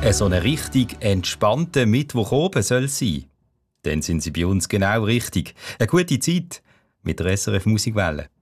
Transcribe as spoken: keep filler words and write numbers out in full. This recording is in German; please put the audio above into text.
So eine richtig entspannte Mittwoch oben soll es sein. Dann sind Sie bei uns genau richtig. Eine gute Zeit mit der S R F Musikwelle.